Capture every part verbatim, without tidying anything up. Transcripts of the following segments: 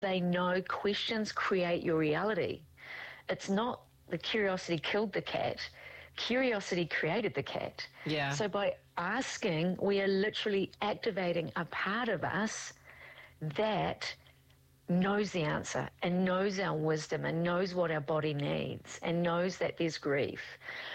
They know questions create your reality. It's not the curiosity killed the cat. Curiosity created the cat. Yeah. So by asking, we are literally activating a part of us that knows the answer and knows our wisdom and knows what our body needs and knows that there's grief.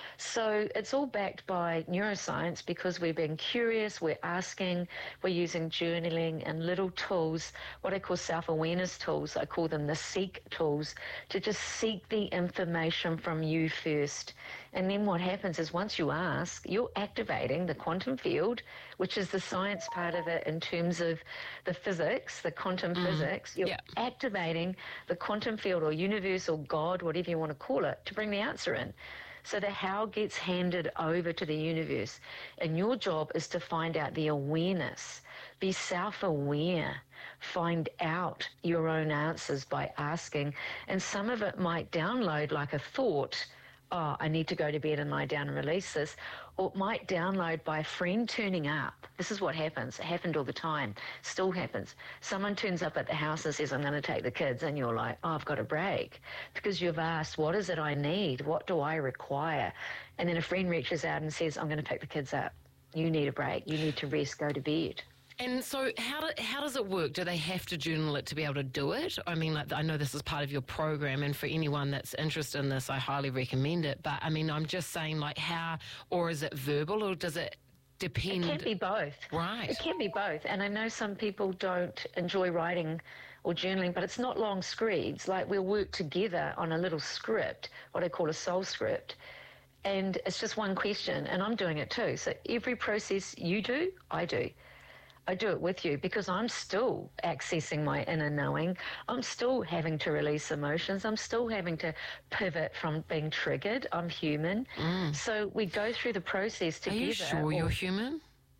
So it's all backed by neuroscience because we're being curious, we're asking, we're using journaling and little tools, what I call self-awareness tools. I call them the seek tools, to just seek the information from you first. And then what happens is once you ask, you're activating the quantum field, which is the science part of it in terms of the physics, the quantum mm. physics. You're yeah. activating the quantum field or universe or God, whatever you want to call it, to bring the answer in. So the how gets handed over to the universe. And your job is to find out the awareness. Be self-aware. Find out your own answers by asking. And some of it might download like a thought, oh, I need to go to bed and lie down and release this. Or it might download by a friend turning up. This is what happens. It happened all the time. Still happens. Someone turns up at the house and says, I'm going to take the kids. And you're like, oh, I've got a break. Because you've asked, what is it I need? What do I require? And then a friend reaches out and says, I'm going to pick the kids up. You need a break. You need to rest, go to bed. And so how do, how does it work? Do they have to journal it to be able to do it? I mean, like, I know this is part of your program, and for anyone that's interested in this, I highly recommend it. But, I mean, I'm just saying, like, how, or is it verbal, or does it depend? It can be both. Right. It can be both. And I know some people don't enjoy writing or journaling, but it's not long screeds. Like, we'll work together on a little script, what I call a soul script. And it's just one question, and I'm doing it too. So every process you do, I do. I do it with you because I'm still accessing my inner knowing. I'm still having to release emotions. I'm still having to pivot from being triggered. I'm human. Mm. So we go through the process together. Are you sure or- you're human?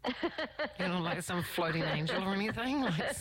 You're not like some floating angel or anything? Like...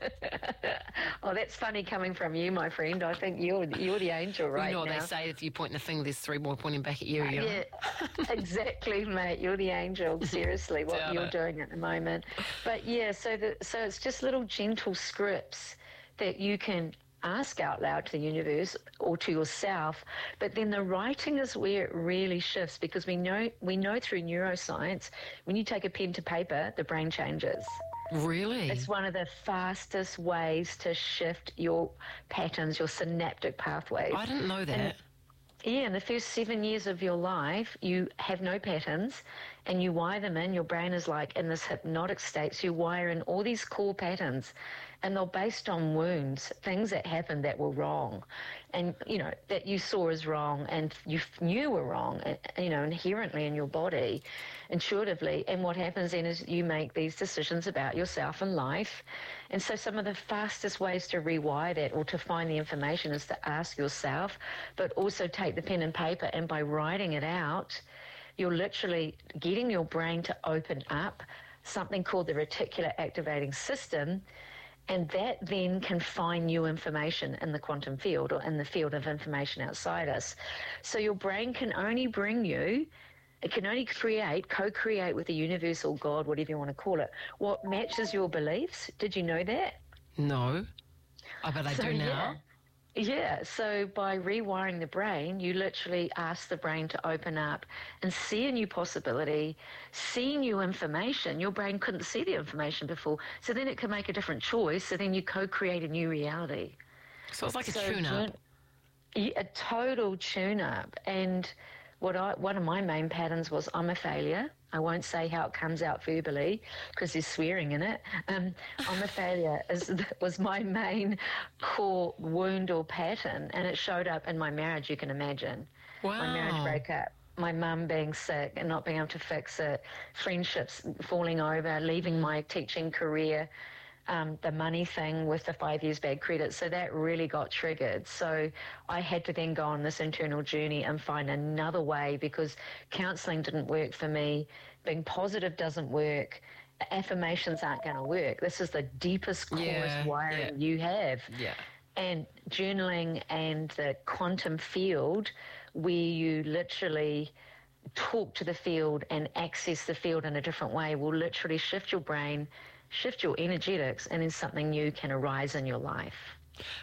Oh, that's funny coming from you, my friend. I think you're you're the angel right now. You know what they say, if you point the finger, there's three more pointing back at you. you know? Yeah, exactly, mate. You're the angel, seriously, what Doubt you're it. doing at the moment. But yeah, so the, so it's just little gentle scripts that you can ask out loud to the universe or to yourself, but then the writing is where it really shifts, because we know we know through neuroscience, when you take a pen to paper, the brain changes. Really? It's one of the fastest ways to shift your patterns, your synaptic pathways. I didn't know that. And, yeah, in the first seven years of your life, you have no patterns and you wire them in. Your brain is like in this hypnotic state, so you wire in all these core patterns, and they're based on wounds, things that happened that were wrong, and, you know, that you saw as wrong and you knew were wrong, you know, inherently in your body, intuitively. And what happens then is you make these decisions about yourself and life. And so some of the fastest ways to rewire that or to find the information is to ask yourself, but also take the pen and paper, and by writing it out, you're literally getting your brain to open up something called the reticular activating system, and that then can find new information in the quantum field or in the field of information outside us. So your brain can only bring you, it can only create, co-create with the universe or God, whatever you want to call it, what matches your beliefs. Did you know that? No. Oh, but I so, do now. Yeah. Yeah, so by rewiring the brain, you literally ask the brain to open up and see a new possibility, see new information. Your brain couldn't see the information before, so then it can make a different choice, so then you co-create a new reality. So it's like a so tune-up. A total tune-up. And what I, one of my main patterns was, I'm a failure. I won't say how it comes out verbally because there's swearing in it. Um, I'm a failure is, was my main core wound or pattern, and it showed up in my marriage, you can imagine. Wow. My marriage broke up. My mum being sick and not being able to fix it, friendships falling over, leaving my teaching career, Um, the money thing with the five years bad credit. So that really got triggered. So I had to then go on this internal journey and find another way, because counselling didn't work for me. Being positive doesn't work. Affirmations aren't going to work. This is the deepest, core Yeah, wiring yeah. you have. Yeah. And journaling and the quantum field, where you literally talk to the field and access the field in a different way, will literally shift your brain, shift your energetics, and then something new can arise in your life.